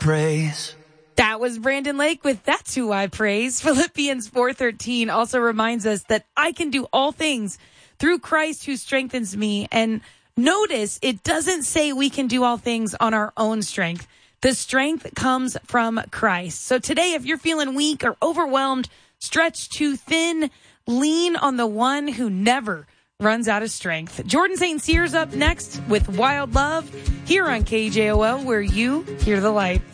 praise. That was Brandon Lake with That's Who I Praise. Philippians 4:13 also reminds us that I can do all things through Christ who strengthens me. And notice it doesn't say we can do all things on our own strength. The strength comes from Christ. So today, if you're feeling weak or overwhelmed, stretched too thin, lean on the one who never runs out of strength. Jordan St. Cyr's up next with Wild Love here on KJOL, where you hear the light.